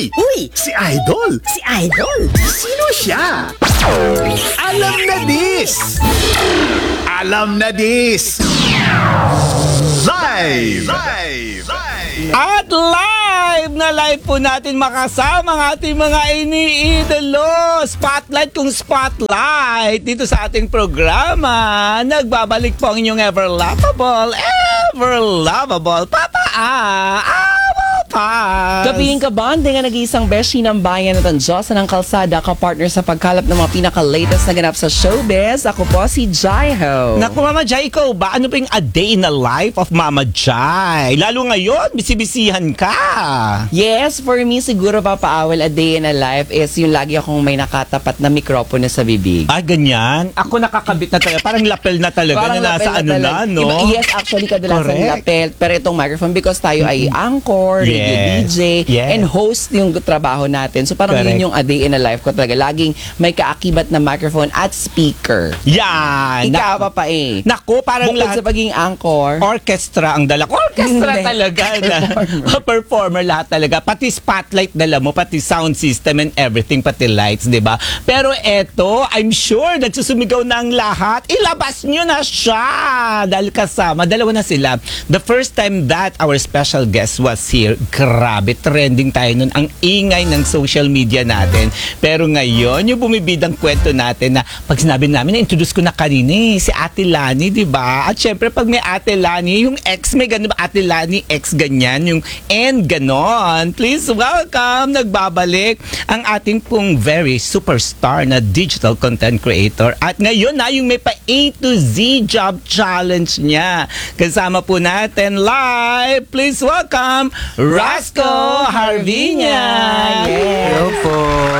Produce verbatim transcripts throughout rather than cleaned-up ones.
Uy! Uy! Si Idol! Si Idol! Sino siya? Alam na this! Alam na this! Live! Live! At live na live po natin makasama ang ating mga iniidolo. Spotlight kung spotlight dito sa ating programa. Nagbabalik po ang inyong ever lovable, ever lovable Papa A. Gabihin ka bonding ang nag-iisang beshi ng bayan at ang Diyosa ng kalsada, ka-partner sa pagkalap ng mga pinaka-latest na ganap sa showbiz. Ako po si Jaiho. Naku, Mama Jai, ikaw ba? Ano ba yung a day in the life of Mama Jai? Lalo ngayon, bisibisihan ka. Yes, for me, siguro papaawal a day in a life is yung lagi akong may nakatapat na mikropono sa bibig. Ah, ganyan? Ako nakakabit na talaga. Parang lapel na talaga Parang na nasa lapel ano talaga. na, no? Iba- yes, actually, kadalasan Correct. lapel. Pero itong microphone, because tayo ay anchor, radio D J, Yes. and host yung trabaho natin. So parang Correct. yun yung a day in a life ko talaga. Laging may kaakibat na microphone at speaker. Yan. Ikaw pa pa eh. Naku, parang Bukod lahat. sa pagiging anchor, Orchestra ang dala ko. Orchestra Hindi. talaga. Na, performer lahat talaga. Pati spotlight dala mo, pati sound system and everything, pati lights, di ba? Pero eto, I'm sure nagsusumigaw na ang lahat. Ilabas nyo na siya! Dahil kasama, dalawa na sila. The first time that our special guest was here, grabe, trending tayo nun. Ang ingay ng social media natin. Pero ngayon, yung bumibidang kwento natin na pag sinabi namin, na-introduce ko na kanina eh, si Ate Lani, di ba? At syempre, pag may Ate Lani, yung ex may gano'n ba? Ate Lani, ex ganyan, yung and ganon. Please welcome, nagbabalik ang ating pong very superstar na digital content creator. At ngayon na yung may pa A to Z job challenge niya. Kasama po natin live, please welcome Rasco Harvinia. yes. Hello po.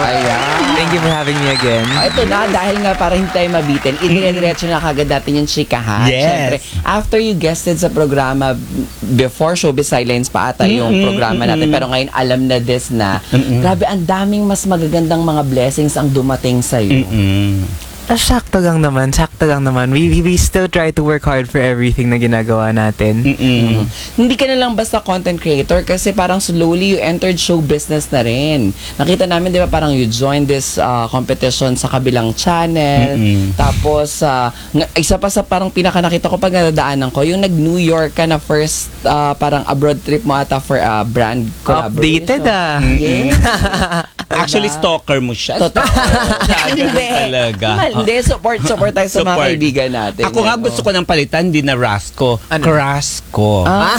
Ayan. Thank you for having me again. Oh, ito na, dahil nga para hindi tayo mabitin, idire-diretso na kagad natin yung chikahan. Yes. Siyempre, after you guested sa programa, before Showbiz Silence pa ata yung Mm-mm, programa natin, mm-mm. pero ngayon alam na this na, grabe, ang daming mas magagandang mga blessings ang dumating sa'yo. Mm-mm. Ah, sakto lang naman, sakto lang naman. We, we, we still try to work hard for everything na ginagawa natin. Mm-mm. Hindi ka na lang basta content creator kasi parang slowly you entered show business na rin. Nakita namin, di ba, parang you joined this uh, competition sa kabilang channel. Mm-mm. Tapos, uh, nga- isa pa sa parang pinaka nakita ko pag nadadaanan ko, yung nag-New York ka na first uh, parang abroad trip mo ata for uh, brand collaboration. Updated ah. Yes. Actually, stalker mo siya. Totoo. Ganun Hindi. talaga. Mal- Hindi, support, support tayo sa mga Support. kaibigan natin. Ako nga Yan, gusto oh. ko ng palitan, di na Rasco. Ano? Crasco. Ah,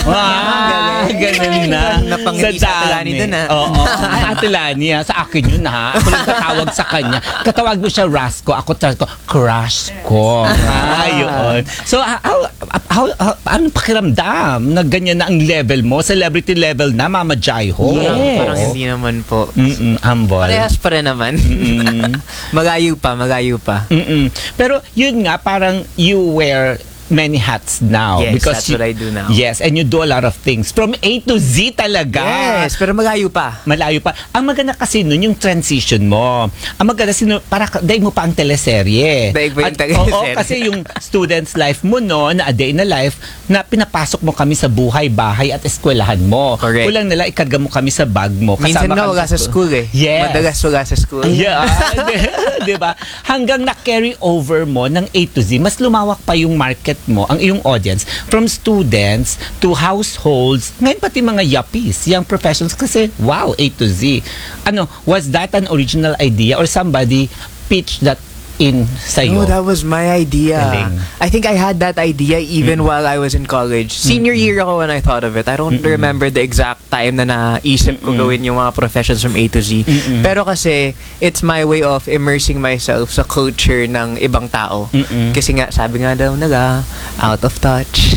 Ah, ganun na. Napangiti sa Ate Lani dun, ah. Oo. Ay, Ate Lani, ah. Sa akin yun, ha. Ako lang tatawag sa kanya. Katawag mo siya Rasco. Ako tatawag ko, Crasco. Ah, yun. So, how, how, how, anong pakiramdam na ganyan na ang level mo? Celebrity level na, Mama Jaiho. Yes. Parang, parang hindi naman po. Mm-mm, humble. Parehas pa rin naman. Mm-mm. Magayo pa, magayo pa. Mm-mm. Pero yun nga, parang you wear many hats now. Yes, because that's you- what I do now. Yes, and you do a lot of things. From A to Z talaga. Yes, pero magayo pa. Malayo pa. Ang maganda kasi nun, yung transition mo. Ang maganda sino, para ka- daig mo pa ang teleserye. Daig mo yung At- teleserye. Oo, kasi yung student's life mo no, na a day in a life, na pinapasok mo kami sa buhay, bahay at eskwelahan mo. Correct. Kulang nila, ikarga mo kami sa bag mo. Minsan Kasama nga kami wala sa school eh. Yes. Madalas wala sa school. Yeah. Di ba? Hanggang na-carry over mo ng A to Z, mas lumawak pa yung market mo, ang iyong audience, from students to households, ngayon pati mga yuppies, young professionals, kasi wow, A to Z. Ano, was that an original idea or somebody pitched that in sa'yo? No, that was my idea. Galing. I think I had that idea even while I was in college. Senior year ako when I thought of it. I don't remember the exact time na naisip ko gawin yung mga professions from A to Z. Pero kasi, it's my way of immersing myself sa culture ng ibang tao. Mm-mm. Kasi nga, sabi nga daw nila, out of touch.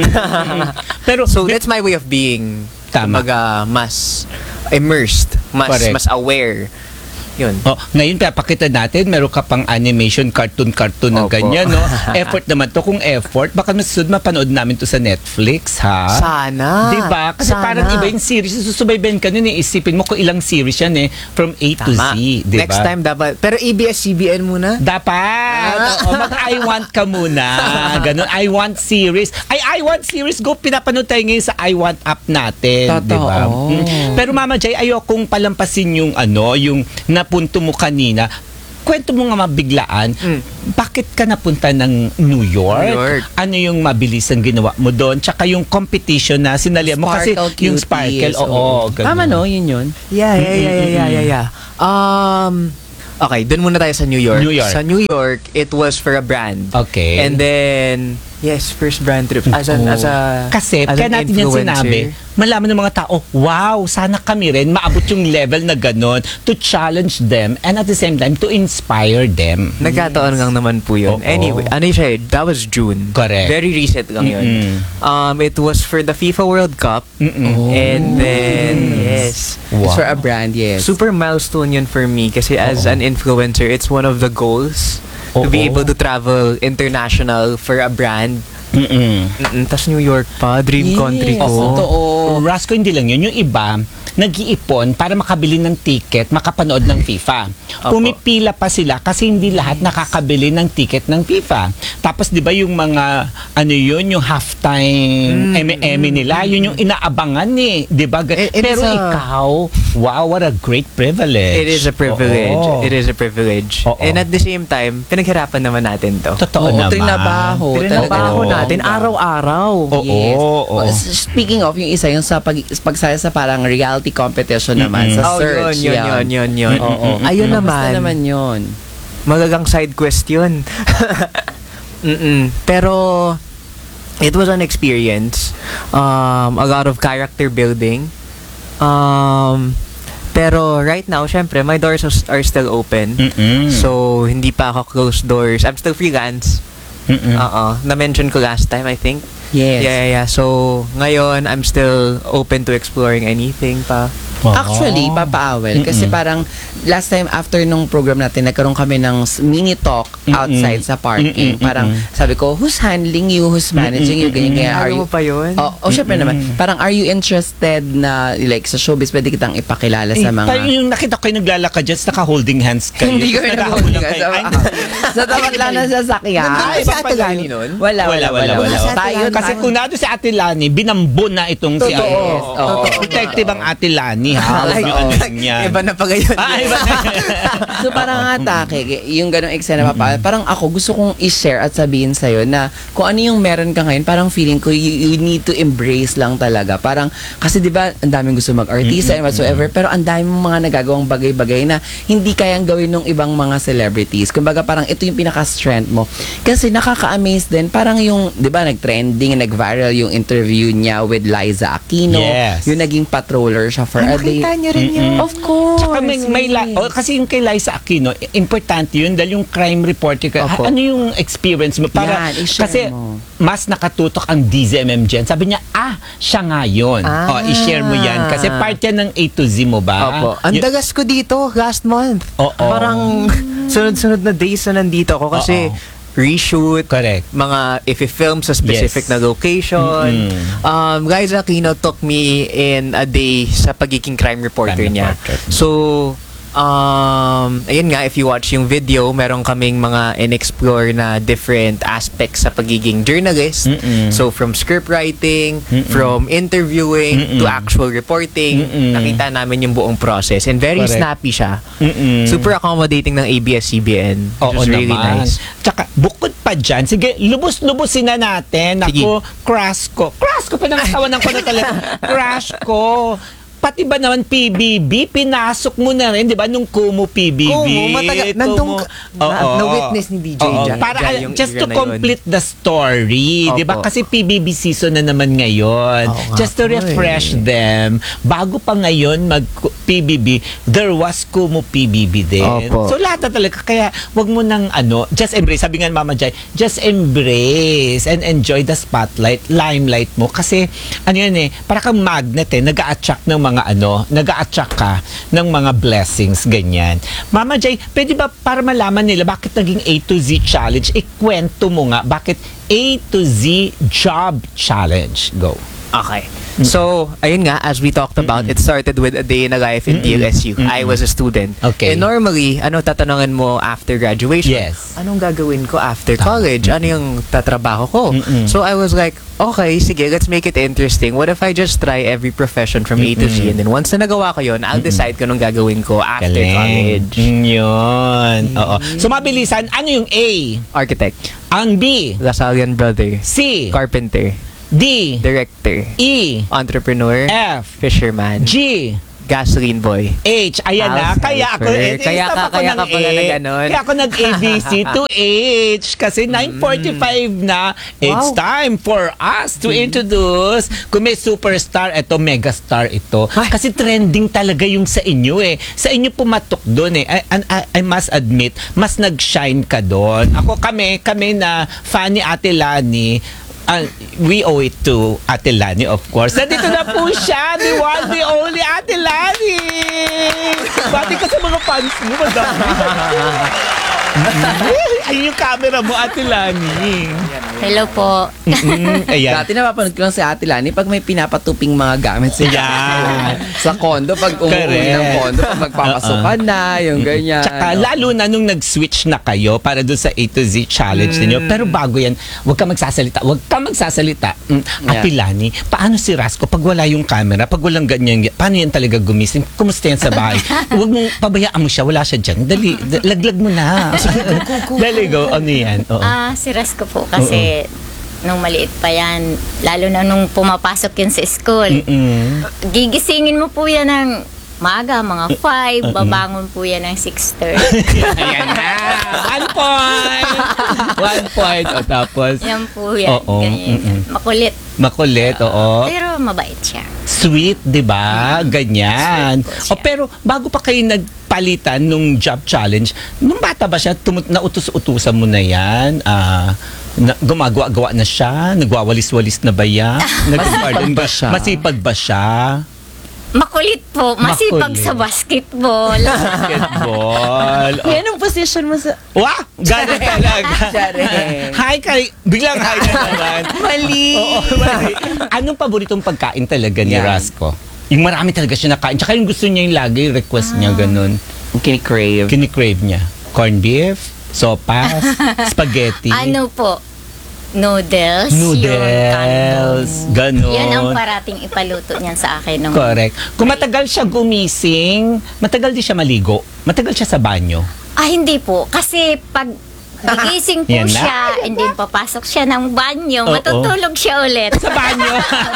Pero, So, that's my way of being Tama. kumbaga, mas immersed, mas Correct. mas aware yun. Oh, ngayon papakita natin, meron ka pang animation, cartoon-cartoon ng Opo. ganyan, no? Effort naman to. Kung effort, baka masunod mapanood namin to sa Netflix, ha? Sana. Diba? Kasi Sana. parang iba yung series. Susubaybayan ka nun, eh. Isipin mo kung ilang series yan, eh. From A to Z, Tama. diba? Next time dapat. Pero A B S C B N muna. Dapat. Oo, mag-I want ka muna. Ganun. I want series. Ay, I want series. Go, pinapanood tayo ngayon sa I want app natin. Totoo. Diba? Mm. Pero Mama Jay, ayokong palampasin yung ano, yung napunto mo kanina. Kwento mo nga mabiglaan. Mm. Bakit ka napunta ng New York? New York. Ano yung mabilis ang ginawa mo doon? Tsaka yung competition na sinalihan mo. Kasi Sparkle yung Cuties, sparkle, oo. oo. ganun. Tama no, yun yun. Yeah, yeah, yeah, yeah, yeah, yeah, yeah. Um, okay, dun muna tayo sa New York. New York. Sa New York, it was for a brand. Okay. And then, yes, first brand trip. As an, as a, Kasi, as kaya an natin yan influencer. sinabi, malaman ng mga tao, wow, sana kami rin maabot yung level na ganon to challenge them and at the same time to inspire them. Nagkataon lang naman po yun. Oo. Anyway, ano siya, eh, that was June. Correct. Very recent lang yun. Mm-mm. Um, it was for the FIFA World Cup. Mm-mm. And then, yes. Wow. It's for a brand, yes. Super milestone yun for me kasi as Oo. an influencer, it's one of the goals to be Oo. able to travel international for a brand. Mm-mm. Mm-mm, tas New York pa, dream Yes, country ko. totoo. Rasco, hindi lang yun. Yung iba, nag-iipon para makabili ng ticket, makapanood ng FIFA. Opo. Pumipila pa sila kasi hindi lahat nakakabili ng ticket ng FIFA. Tapos, di ba yung mga, ano yun, yung halftime Mm, M M nila, yun yung inaabangan eh. Di ba? It- it Pero is a- ikaw, wow, what a great privilege. It is a privilege. Oo. It is a privilege. Oo. And at the same time, pinaghirapan naman natin to. Totoo Oo, naman. trinabaho. Trinabaho Oo. natin araw-araw. Oo. Yes. oo. Oh, s- Speaking of, yung isa, yung sa pag, pagsaya sa parang reality competition naman, Mm-mm. sa Oh, search. yun, yun, yun, yun, yun. Oo. Ayun Kamusta naman, naman yun? magagang side question. Mm-mm. Pero, it was an experience. Um, a lot of character building. Um, pero right now, syempre, my doors are- are still open. Mm-mm. So, hindi pa ako closed doors. I'm still freelance. Mm-mm. Oo. Na-mention ko last time, I think. Yes. Yeah, yeah, yeah. So, ngayon, I'm still open to exploring anything pa. Oo. Actually, Papa Awel, kasi Mm-mm. parang last time after nung program natin, nagkaroon kami ng s- mini talk Mm-mm. outside sa parking. Mm-mm, Parang mm-mm. sabi ko, who's handling you? Who's managing you? Ganyan, kaya are Ano you... mo pa yun? Oh, oh syempre naman. Parang are you interested na like sa showbiz, pwede kitang ipakilala sa Eh, mga... tayo yung nakita ko kayo naglalakad dyan, naka-holding hands kayo. Hindi kami Naghahabol nag-holding lang hands. kayo. Ay, Sa tapat lang ng sasakyan. Nandun si Ate Lani nun? Wala, wala, wala. wala. wala. Tayo, Kasi tayo. kung nado si Ate Lani, binambo na itong si Totoo. Ate. Oo. Detective ang Ate Lani, ha? Huwag Ay, niyo oh. ano yan. Iba na pa ngayon. Ah, iba na. So parang atake, yung ganong eksena pa, parang ako gusto kong i-share at sabihin sa'yo na kung ano yung meron ka ngayon, parang feeling ko you, you need to embrace lang talaga. Parang, kasi di ba ang daming gusto mag-artista and whatsoever, pero ang daming mga nagagawang bagay-bagay na hindi kayang gawin ng ibang mga celebrities. Kumbaga parang ito yung pinaka-strength mo. Kasi nakaka-amaze din, parang yung, di ba, nag-trending, nag-viral yung interview niya with Liza Aquino. Yes. Yung naging patroller siya for a day. Nakita niyo rin yun. Of course. Tsaka may, may la- yes. oh, kasi yung kay Liza Aquino, importante yun dahil yung crime reporter ka. Opo. Ha- ano yung experience mo? Para, Yan, i-share kasi mo. mas nakatutok ang D Z M M dyan. Sabi niya, ah, siya nga yun. Ah. Oh, i-share mo yan. Kasi part yan ng A to Z mo ba? Opo. Ang Yun- dagas ko dito last month. Oo. Parang sunod-sunod na days na nandito ako kasi Oo. reshoot, Correct. mga if film sa specific Yes. na location. Mm-mm. Um, Liza Aquino took me in a day sa pagiging crime reporter Crime niya. reporter. So, um, ayun nga, if you watch yung video, meron kaming mga in-explore na different aspects sa pagiging journalist. Mm-mm. So, from script writing, Mm-mm. from interviewing, Mm-mm. to actual reporting, Mm-mm. nakita namin yung buong process. And very Correct. snappy siya. Mm-mm. Super accommodating ng A B S C B N. Which Oo was really naman. nice. Tsaka, bukod pa dyan, sige, lubos-lubosin na natin. Sige. Ako, crush ko. Crush ko, pinangatawanan ko na talaga. Crush ko. Pati ba naman P B B, pinasok mo na rin, di ba, nung Kumu P B B? Kumu, matagal- nandun Kumu. ka- na- na-witness ni D J Oo. dyan- Para, dyan yung just era to na yun. complete the story, di ba? Opo. Kasi P B B season na naman ngayon. Oo nga Just to po refresh eh. them. Bago pa ngayon mag P B B, there was Kumu P B B din. Opo. So lahat na talaga. Kaya wag mo nang ano, just embrace. Sabi nga ni Mama Jai, just embrace and enjoy the spotlight, limelight mo. Kasi ano yun eh, para kang magnet eh, nag-a-attract ng mga mga ano, nag-a-attract ka ng mga blessings, ganyan. Mama Jay, pwede ba para malaman nila bakit naging A to Z Challenge, ikwento mo nga, bakit A to Z Job Challenge? Go. Okay. So, ayun nga, as we talked about, it started with a day in a life in D L S U. I was a student. Okay. And normally, ano tatanungin mo after graduation? Yes. Anong gagawin ko after college? Ano yung tatrabaho ko? Mm-mm. So, I was like, okay, sige, let's make it interesting. What if I just try every profession from A to Z? And then once na nagawa ko yun, I'll decide kung anong gagawin ko after college. Mm, yun. Oo. So, mabilisan, ano yung A? Architect. Ang B? Lasallian brother. C? Carpenter. D? Director. E? Entrepreneur. F? Fisherman. G? Gasoline boy. H, ayan na. House Kaya ako, helper. eh, Kaya stop ka- ako kaya ng ka pala A. na ganon. Kaya ako nag-A B C to H. Kasi nine forty-five na. It's Wow. time for us to introduce. Kung may superstar, ito, megastar ito. Ay. Kasi trending talaga yung sa inyo eh. Sa inyo pumatok doon eh. I, I, I must admit, mas nag-shine ka doon. Ako kami, kami na fan ni Ate Lani, Uh, we owe it to Ate Lani, of course. Nandito na po siya, the one, the only Ate Lani! Bati ka sa mga fans mo, madami. Ayun yung camera mo, Ate Lani. Hello po. Mm, ayan. Dati napapanood ko lang si Ate Lani pag may pinapatuping mga gamit sa Yan. sa kondo, pag umuwi Correct. ng kondo, pag magpapasukan na, yung ganyan. Tsaka lalo na nung nag-switch na kayo para doon sa A to Z challenge ninyo. Pero bago yan, huwag ka magsasalita. Huwag ka magsasalita. Mm, Ate Yeah. Lani, paano si Rasco pag wala yung camera, pag walang ganyan, paano yan talaga gumising? Kumusta yan sa bahay? Huwag mong pabayaan mo siya, wala siya dyan. Dali, d- laglag mo na. Dali, go. Ano yan? Oo. Ah, si Rasco po kasi nung maliit pa yan, lalo na nung pumapasok yan sa school, Mm-mm. gigisingin mo po yan ng maga, mga five, babangon po yan ng six thirty. Ayan na. One point. One point. O tapos, Yan po yan. Oo, Ganyan. mm-mm. Makulit. makulit, oo. Pero mabait siya. Sweet, 'di ba? Ganyan. Sweet po siya. O pero bago pa kayo nagpalitan nung job challenge, nung bata ba siya, tumut nautos-utusan mo na 'yan? Ah, na, gumagawa-gawa na siya? Nagwawalis-walis na ba yan? Nag-garden ba siya? Masipag ba siya? Makulit po. Masipag Makulit. sa basketball. Basketball. O, Yan ang position mo sa... Wow! Gano'n talaga. Sorry. Hi kay... Biglang hi na naman. Mali! Oo, mali. Anong paboritong pagkain talaga ni Yan. Rasco? Yung marami talaga siya nakain. Tsaka yung gusto niya yung lagi, request niya, ganun. Kinikrave. Kinikrave niya. Corned beef, sopas, spaghetti. Ano po? Noodles. Noodles. Yung Ganon. Yan ang parating ipaluto niyan sa akin. Nung Correct. Kung matagal siya gumising, matagal din siya maligo. Matagal siya sa banyo. Ah, hindi po. Kasi pag gigising po Yan na. siya, and then papasok siya ng banyo, Oo. matutulog siya ulit. Sa banyo.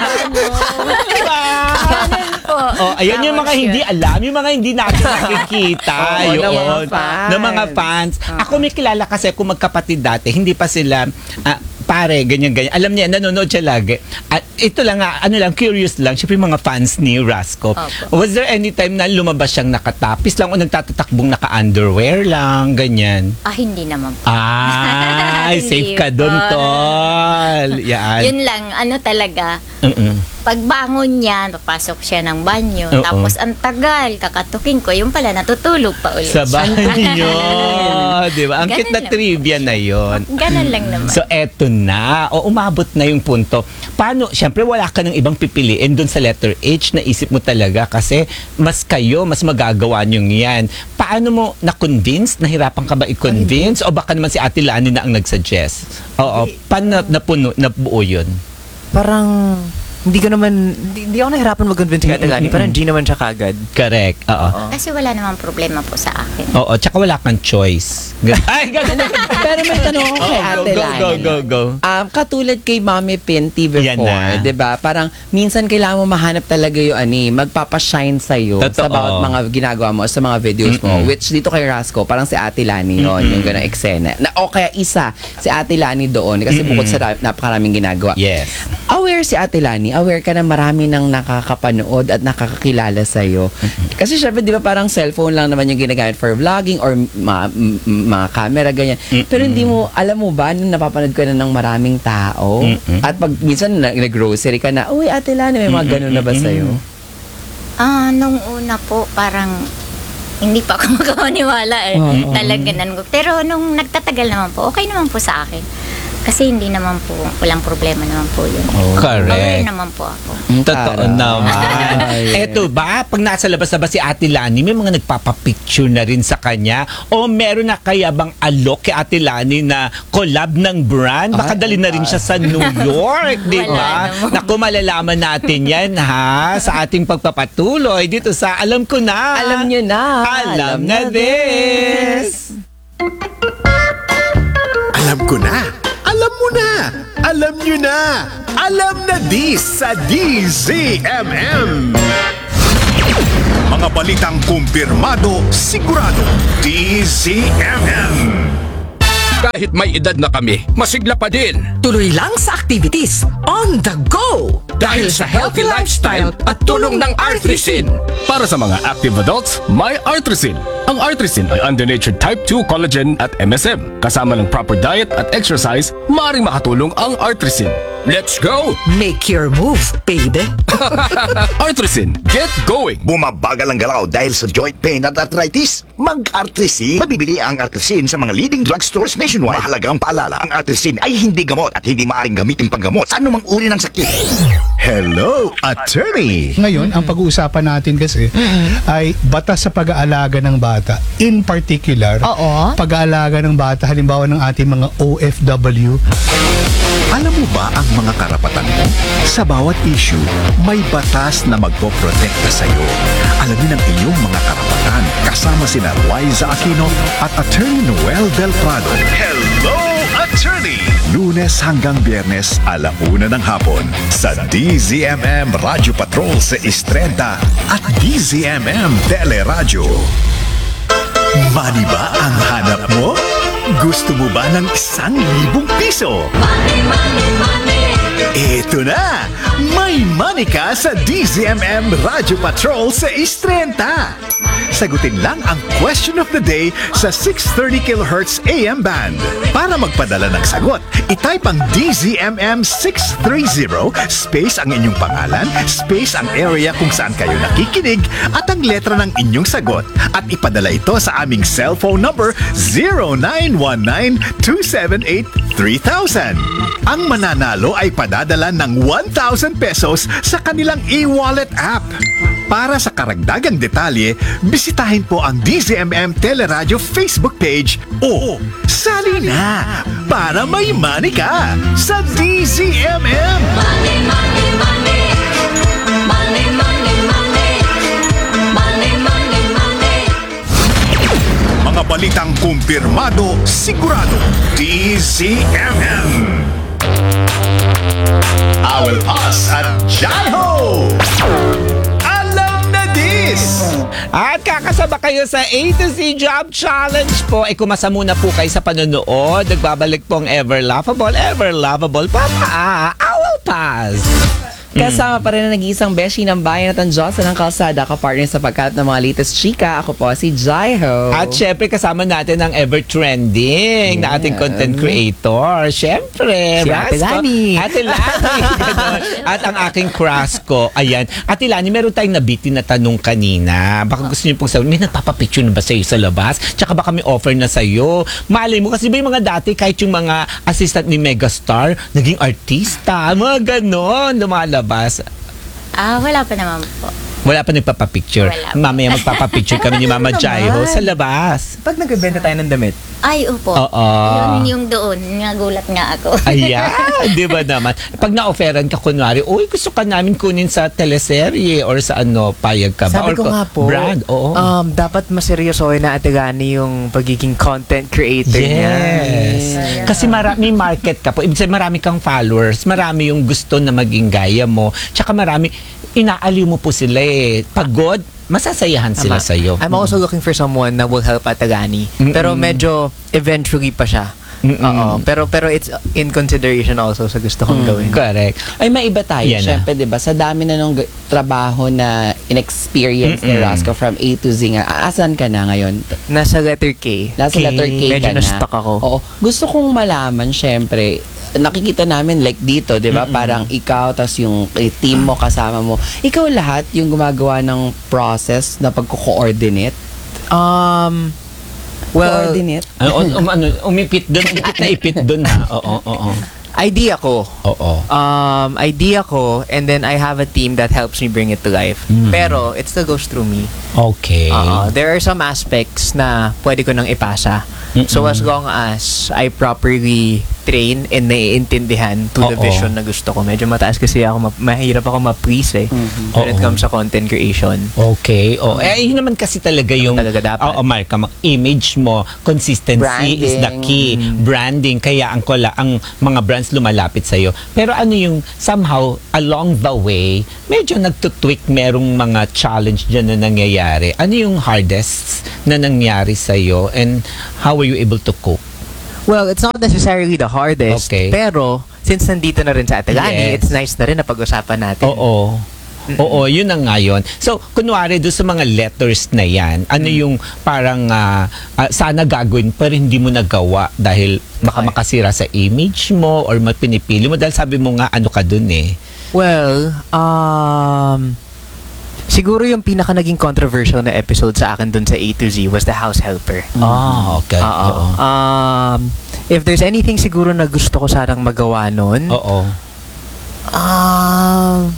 Diba? Ganun po. Oh, ayan yung mga Tapos hindi yun. alam, yung mga hindi natin nakikita. Oo, yun. ng mga fans. Ng mga fans. Ako may kilala kasi kung magkapatid dati, hindi pa sila, ah, pare, ganyan-ganyan. Alam niya, nanonood siya lagi. At ito lang nga, ano lang, curious lang, syempre yung mga fans ni Rasco. Opo. Was there any time na lumabas siyang nakatapis lang o nagtatatakbong naka-underwear lang, ganyan? Ah, hindi naman po. Ah, Hindi safe ka dun, po. tol. Yan. Yun lang, ano talaga, Mm-mm. pagbangon niya, papasok siya ng banyo, Oo. tapos ang tagal, kakatukin ko, yung pala, natutulog pa ulit. Sa banyo. Di ba? Ang Ganun cute na lang. trivia na yon. Ganun lang naman. So, eto na. O, umabot na yung punto. Paano? Siyempre, wala ka ng ibang pipiliin dun sa letter H na isip mo talaga kasi mas kayo, mas magagawa nyo yan. Paano mo na-convince? Nahirapan ka ba i-convince? O baka naman si Ate Lani na ang nag-suggest? Oo. Paano na- napuno, nabuo yun? Parang hindi ko naman, hindi, hindi ako nahirapan mag-convince kay Ate Lani. Parang hindi naman siya kagad. Correct. Oo. Kasi wala namang problema po sa akin. Oo. Tsaka wala kang choice. Gan- Ay, ganun. Pero may tanong ako kay Oo, Ate go, go, Lani. go, go, go. Um, katulad kay Mami Pinty Yan before, na. 'di ba? Parang minsan kailangan mo mahanap talaga yung ani, magpapa-shine sa iyo Totoo. sa bawat mga ginagawa mo, sa mga videos mo. Mm-mm. Which dito kay Rasco, parang si Ate Lani yun, yung ganang eksena. Na, o kaya isa, si Ate Lani doon. Kasi Mm-mm. bukod sa ra- napakaraming ginagawa. Yes. Aware si Ate Lani, aware ka na marami nang nakakapanood at nakakakilala sa iyo. Kasi syempre 'di ba parang cellphone lang naman yung ginagamit for vlogging or ma- m- m- mga camera ganyan. Pero hindi mo alam mo ba nung napapanood ka na ng maraming tao Mm-mm. at pag minsan na- nag-grocery ka na, uy Ate Lani, may mga ganun na ba sa iyo? Ah, nung una po, parang hindi pa ako makapaniwala eh. Oo. Talaga nan Pero nung nagtatagal naman po, okay naman po sa akin. Kasi hindi naman po, walang problema naman po yun. Correct. Aware naman po ako. Totoo Taray. naman. Eto ba, pag nasa labas na ba si Ate Lani, may mga nagpapapicture na rin sa kanya? O meron na kaya bang alok kay Ate Lani na collab ng brand? Baka Ay, dali na rin siya sa New York, di ba? Wala naman. Naku, malalaman natin yan ha, sa ating pagpapatuloy dito sa Alam Ko Na. Alam nyo na. Alam na this. Alam ko na. Alam mo na. Alam nyo na. Alam na this sa D Z M M. Mga balitang kumpirmado, sigurado. D Z M M. Kahit may edad na kami, masigla pa din. Tuloy lang sa activities on the go! Dahil sa healthy lifestyle at tulong ng Artrisin. Para sa mga active adults, may Artrisin. Ang Artrisin ay under-natured type two collagen at M S M. Kasama ng proper diet at exercise, maaaring makatulong ang Artrisin. Let's go! Make your move, baby! Artrisin, get going! Bumabagal ang galaw dahil sa joint pain at arthritis? Mag-Artrisin. Mabibili ang Artrisin sa mga leading drugstores nationwide. Mahalagang paalala, ang Artrisin ay hindi gamot at hindi maaaring gamitin panggamot sa anumang uri ng sakit. Hello, attorney. Ngayon, ang pag-uusapan natin kasi ay batas sa pag-aalaga ng bata. In particular, Oo. pag-aalaga ng bata, halimbawa ng ating mga O F W. Alam mo ba ang mga karapatan mo? Sa bawat issue, may batas na magpoprotekta sa iyo. Alamin ang iyong mga karapatan kasama sina Liza Aquino at Attorney Noel Del Prado. Hello, attorney! Lunes hanggang Biyernes, alauna ng hapon sa D Z M M Radio Patrol sa Estrada at D Z M M Teleradyo. Money ba ang hanap mo? Gusto mo ba ng isang libong piso? Ito na! May money ka sa D Z M M Radio Patrol sa Istrenta! Sagutin lang ang question of the day sa six thirty kilohertz A M band. Para magpadala ng sagot, itype ang D Z M M six thirty space ang inyong pangalan, space ang area kung saan kayo nakikinig at ang letra ng inyong sagot at ipadala ito sa aming cellphone number zero nine one nine two seven eight three thousand. Ang mananalo ay padadala ng one thousand pesos sa kanilang e-wallet app. Para sa karagdagang detalye, bisitahin po ang D Z M M Teleradyo Facebook page o sali na para may money ka sa D Z M M. Money, money, money. Money, money, money. Money, money, money. Mga balitang kumpirmado, sigurado. D Z M M. Awel Paz at Jaiho. Alam na this! At kakasama kayo sa A to Z Job Challenge po. E kumasa muna po kayo sa panonood. Nagbabalik po ang Ever Laughable, Ever Lovable Papa Awel Paz. Kasama pa rin ang nag-iisang beshi ng bayan at ang Diyos ng kalsada, kapartner sa pagkat ng mga latest chika. Ako po si Jaiho. At syempre kasama natin ang ever trending na ating content creator. Syempre, Si Ate Rasco. Lani. Ate Lani. Ganon. At ang aking crush ko. Ayan. Ate Lani, meron tayong nabitin na tanong kanina. Baka gusto niyo pong sabihin, may nagpapapicture na ba sa'yo sa labas? Tsaka baka may offer na sa'yo. Malay mo, kasi ba yung mga dati, kahit yung mga assistant ni Megastar, naging artista. Mga ganon, lumalabas. Ah, wala pa naman po. Wala pa nagpapapicture. Wala pa. Mamaya magpapapicture kami ni Mama Ano Jaiho naman? sa labas. Pag nagbebenta tayo ng damit, Ay, opo. Oo. Yun yung doon. Nagulat nga ako. Ayan, di ba naman? Pag na-offeran ka, kunwari, uy, gusto ka namin kunin sa teleserye or sa ano, payag ka ba? sabi Or ko ko- nga po, Brand, oo. um, dapat maseryosohin na Ate Gani yung pagiging content creator niya. Yes. Kasi marami market ka po. Ibig sabihin, marami kang followers. Marami yung gusto na maging gaya mo. Tsaka marami, inaaliw mo po sila eh. Pagod, masasayahan sila Tama. sa'yo. I'm also looking for someone na will help Ate Gani. Mm-mm. Pero medyo eventually pa siya. Mm-mm. Oo. Pero pero it's in consideration also sa gusto kong gawin. Correct. Ay, may iba tayo. Yan na. Siyempre, di ba? Sa dami na nung g- trabaho na in-experience ni Mm-mm. Rasco from A to Z nga. Asan ka na ngayon? Nasa letter K. Nasa Okay. letter K Medyo ka na. na-stuck ako. Oo. Gusto kong malaman, syempre, nakikita namin like dito, 'di ba? Parang ikaw tas yung eh, team mo kasama mo. Ikaw lahat yung gumagawa ng process na pagko-coordinate. Um, well, Coordinate. Ano, um, ano, umipit doon, ipit na ipit doon ha. Oo, oo. idea ko. Oo. Um, idea ko, and then I have a team that helps me bring it to life. Mm. Pero, it still goes through me. Okay. Uh, there are some aspects na pwede ko nang ipasa. Mm-mm. So, as long as I properly train and naiintindihan to the Oo. vision na gusto ko. Medyo mataas kasi ako, ma- mahirap ako ma-please eh. When it Oo. comes sa content creation. Okay. Oh, eh yun naman kasi talaga yung Talaga dapat. Oo, Marka, mag- image mo, consistency is the Branding. key. Branding kaya ang kola ang mga brands lumalapit sa iyo. Pero ano yung somehow along the way, medyo nagtutweak merong mga challenge diyan na nangyayari. Ano yung hardest na nangyari sa iyo and how were you able to cope? Well, it's not necessarily the hardest. Okay. Pero, since nandito na rin sa Atalani, Yes. it's nice na rin na pag-usapan natin. Oo. Oo, yun na nga yun. So, kunwari doon sa mga letters na yan, ano yung parang ah, ah, sana gagawin pero hindi mo nagawa dahil baka Okay. makasira sa image mo or mapinipili mo dahil sabi mo nga ano ka dun eh. Well, um, siguro yung pinaka naging controversial na episode sa akin dun sa A to Z was the house helper. Ah, okay. Oo. Oo. Um, if there's anything siguro na gusto ko sanang magawa nun, Oo. um,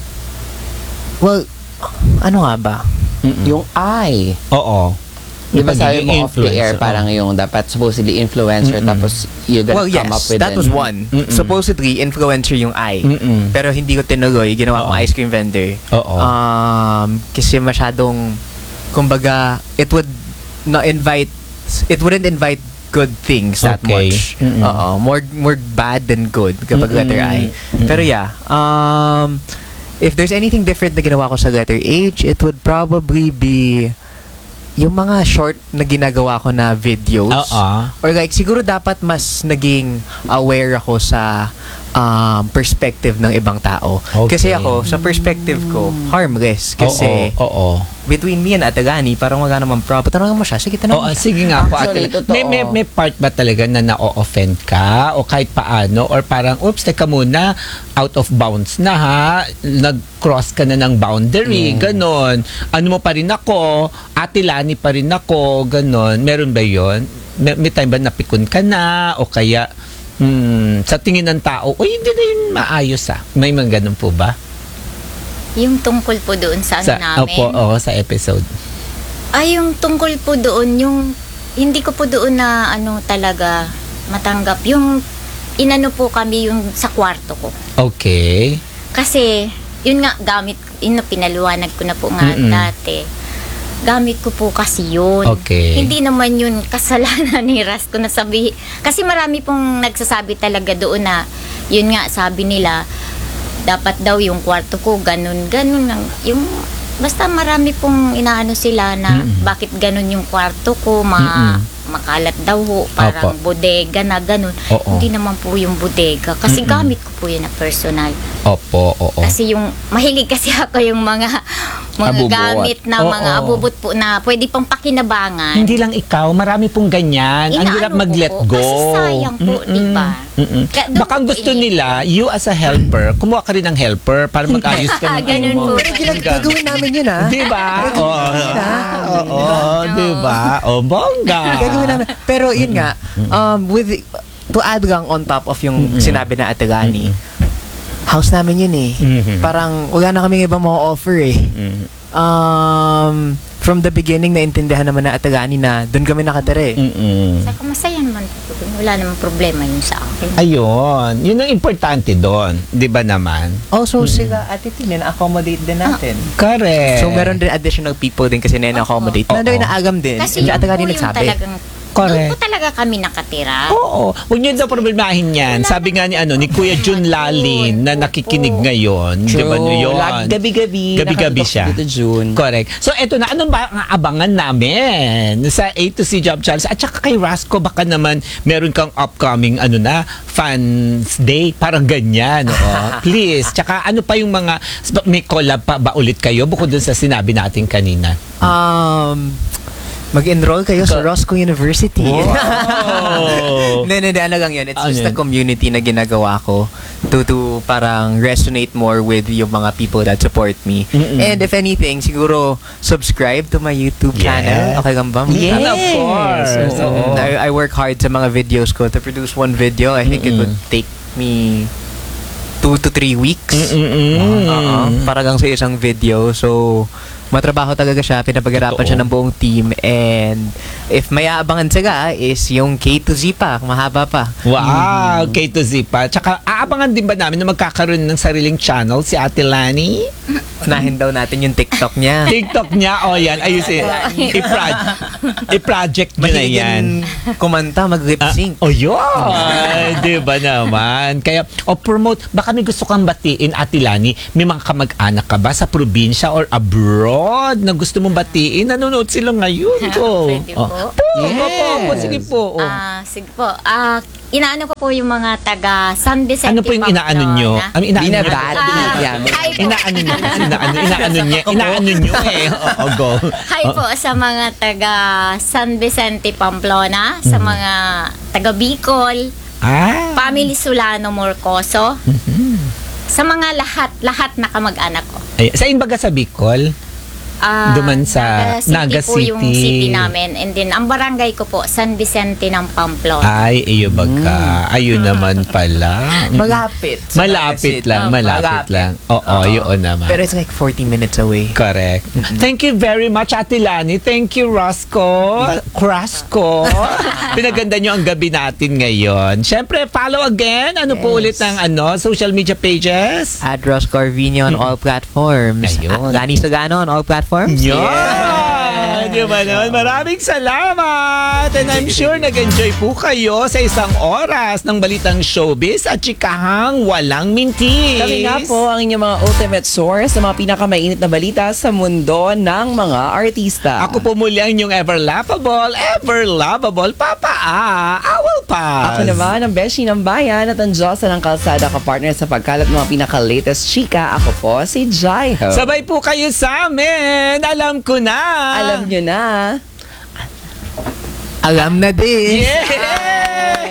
well, ano nga ba? Mm-mm. Yung I. Oo. Di ba Yung sabi pagiging mo off the air, influencer, parang yung dapat supposedly influencer, Mm-mm. tapos you're gonna Well, come up yes, with that an- was one. Mm-mm. Supposedly, influencer yung I. Mm-mm. Pero hindi ko tinuloy. Ginawa kong Oo. ice cream vendor. Oo. Um, kasi masyadong, kumbaga, it would not invite, it wouldn't invite good things that Okay. much. Mm-mm. Oo. More, more bad than good kapag Mm-mm. letter I. Mm-mm. Pero yeah, um, if there's anything different na ginawa ko sa letter H, it would probably be yung mga short na ginagawa ko na videos. Oo. Or like, siguro dapat mas naging aware ako sa um, perspective ng ibang tao. Okay. Kasi ako, sa perspective ko, harmless. Kasi Oo. Oo. between me and Atagani, parang wala namang problem. Tanongin mo siya, sige, tanongin Oo, mo. sige nga po. Actually, Ate. totoo. May, may, may part ba talaga na na-offend ka o kahit paano or parang, oops, teka muna, out of bounds na ha, nag-cross ka na ng boundary, ganon. Ano mo pa rin ako, Ate Lani pa rin ako, ganon. Meron ba yon? May, may time ba napikon ka na o kaya hmm, sa tingin ng tao, o hindi na yun maayos ah. May mga ganon po ba? Yung tungkol po doon sa ano Sa, namin. opo, oo, sa episode. Ay, yung tungkol po doon, yung hindi ko po doon na ano talaga matanggap. Yung inano po kami yung sa kwarto ko. Okay. Kasi, yun nga, gamit, yun na pinaluwanag ko na po nga Mm-mm. dati. Gamit ko po kasi yun. Okay. Hindi naman yun kasalanan ni Ras ko na sabi. Kasi marami pong nagsasabi talaga doon na, yun nga, sabi nila, dapat daw yung kwarto ko, ganun, ganun lang. Yung, basta marami pong inaano sila na Mm-mm. bakit ganun yung kwarto ko, ma, Mm-mm. makalat daw ho, parang Opo. bodega na ganun. Oo. Hindi naman po yung bodega. Kasi Mm-mm. gamit ko po yun na personal. Opo, oo. Kasi yung, mahilig kasi ako yung mga, mga Abubot. gamit na Oo. mga abubot po na pwede pang pakinabangan. Hindi lang ikaw, marami pong ganyan. Ang Inaano hirap ko mag-let po, go. kasi sayang po, Mm-mm. di ba? Mm-mm. Kaya doon Baka ang po gusto ini- nila, you as a helper, kumuha ka rin ng helper para mag-ayos ka ng Ganun ano mo. po. Gagawin namin yun, ah. Di ba? Oo. Oo, di ba? O, bongga. Gagawin namin. Pero yun nga, um, with, to add lang on top of yung sinabi na Atagani, house namin yun eh. Mhm. Parang wala na kaming ibang mga offer eh. Mhm. Um, from the beginning, naintindihan naman na Atagani na doon kami nakatira eh. Mm-mm. Saka masaya naman po. Wala namang problema yun sa akin. Ayun. Yun ang importante doon. Di ba naman? Also, sila Ate Tin, na-accommodate din natin. Correct. So, meron din additional people din kasi na-accommodate. Oo. Nandoy na agam din. Kasi Hindi yun Atagani po yung nagsabi. talagang, Correct. doon po talaga kami nakatira. Oo. Huwag niyo daw problemahin yan. Sabi nga ni ano ni Kuya Jun Lalin na nakikinig ngayon. Di ba no yun? Lag- Gabi-gabi. Gabi-gabi nakatutok siya. Dito, June. Correct. So, eto na. Anong ba ang abangan namin sa A to Z Job Challenge? At saka kay Rasco, baka naman meron kang upcoming ano na, Fans Day. Parang ganyan. Oo. Please. Tsaka ano pa yung mga, may collab pa ba ulit kayo bukod dun sa sinabi natin kanina? Um, Mag-enroll kayo sa Roscoe University. Wow. Hindi, hindi, ano lang yun. It's Ano just yun? a community na ginagawa ko to, to parang resonate more with yung mga people that support me. Mm-mm. And if anything, siguro subscribe to my YouTube Yes. channel. Okay lang ba? Yes. Of course. So, Oo. I, I work hard sa mga videos ko. To produce one video, I think it Mm-mm. would take me two to three weeks. Mm-mm. Oo, para lang sa isang video. So, matrabaho talaga siya. Pinapag-arapan Totoo. siya ng buong team. And if may aabangan sila is yung K to Z pa. Mahaba pa. Wow, K to Z pa. Tsaka aabangan din ba namin na magkakaroon ng sariling channel si Ate Lani? Unahin daw natin yung TikTok niya. TikTok niya, o oh, yan, ayusin. I-proj- I-project nyo na yan. Kumanta, mag-lip Ah, sync. oh, yun. Di ba naman? Kaya, o promote, baka may gusto kang batiin, Ate Lani, may mga kamag-anak ka ba sa probinsya or abroad na gusto mong batiin? Nanonood sila ngayon. Go. Pwede po. Oh. Po, po, po, sige po. Oh. Ah, sige po. Ah, inaano ko po yung mga taga San Vicente, Ano po yung inaano nyo? Pamplona. Ano inaano nyo? Binabati Ah, yan. hi po. Inaano nyo? Inaano, inaano nyo? Inaano nyo eh. Oo, go. Hi po sa mga taga San Vicente, Pamplona, sa mga taga Bicol, Ah. Family Solano, Morcoso, sa mga lahat, lahat na kamag-anak ko. Ay, sa baga sa Bicol? Ah, Duman sa Naga po yung City. city namin. And then, ang barangay ko po, San Vicente ng Pamplona. Ay, iyo baga. Ayun naman pala. Malapit. sa Malapit Naga City. lang, Oh, malapit lang. Oo, yun naman. Pero it's like forty minutes away. Correct. Thank you very much, Ate Lani. Thank you, Roscoe. Crasco. Pinaganda nyo ang gabi natin ngayon. Siyempre, follow again. Ano po ulit ng ano, social media pages? At Ross Corvino on all platforms. Ayun. At Lani Sagano on all platforms. Yan! Di ba naman? Maraming salamat! And I'm sure nag-enjoy po kayo sa isang oras ng Balitang Showbiz at chikahang walang mintis. Kami nga po ang inyong mga ultimate source sa mga pinakamainit na balita sa mundo ng mga artista. Ako po muli ang inyong ever laughable, ever lovable, Papa A. Awal pa. Ako naman ang beshi ng bayan at ang Diyosa ng kalsada ka-partner sa pagkalat ng mga pinaka-latest chika. Ako po si Jai Ho. Sabay po kayo sa amin. Alam ko na. Alam nyo na. Alam na din. Yeah!